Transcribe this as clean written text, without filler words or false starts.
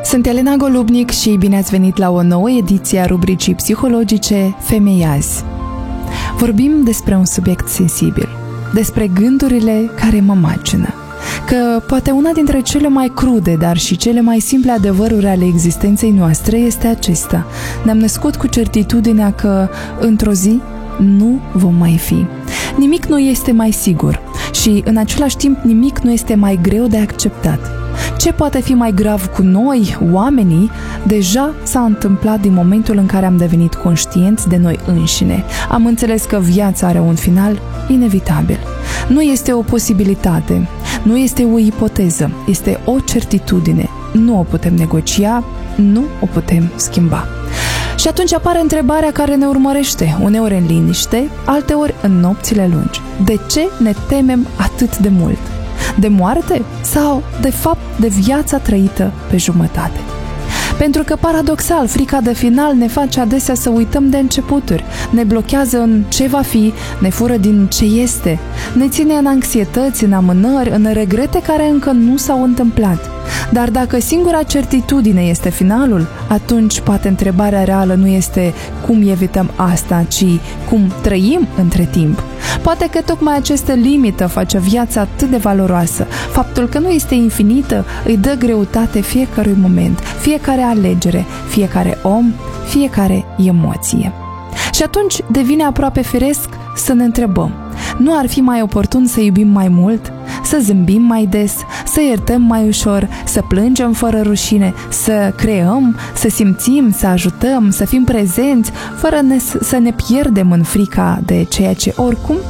Sunt Elena Golubnic și bine ați venit la o nouă ediție a rubricii psihologice Femei Azi. Vorbim despre un subiect sensibil, despre gândurile care mă macină. Că poate una dintre cele mai crude, dar și cele mai simple adevăruri ale existenței noastre este acesta. Ne-am născut cu certitudinea că într-o zi nu vom mai fi. Nimic nu este mai sigur și în același timp nimic nu este mai greu de acceptat. Ce poate fi mai grav cu noi, oamenii, deja s-a întâmplat din momentul în care am devenit conștienți de noi înșine. Am înțeles că viața are un final inevitabil. Nu este o posibilitate, nu este o ipoteză, este o certitudine. Nu o putem negocia, nu o putem schimba. Și atunci apare întrebarea care ne urmărește, uneori în liniște, alteori în nopțile lungi. De ce ne temem atât de mult? De moarte sau, de fapt, de viața trăită pe jumătate? Pentru că, paradoxal, frica de final ne face adesea să uităm de începuturi, ne blochează în ce va fi, ne fură din ce este, ne ține în anxietăți, în amânări, în regrete care încă nu s-au întâmplat. Dar dacă singura certitudine este finalul, atunci poate întrebarea reală nu este cum evităm asta, ci cum trăim între timp. Poate că tocmai această limită face viața atât de valoroasă. Faptul că nu este infinită îi dă greutate fiecărui moment, fiecare alegere, fiecare om, fiecare emoție. Și atunci devine aproape firesc să ne întrebăm: nu ar fi mai oportun să iubim mai mult? Să zâmbim mai des, să iertăm mai ușor, să plângem fără rușine, să creăm, să simțim, să ajutăm, să fim prezenți, fără să ne pierdem în frica de ceea ce oricum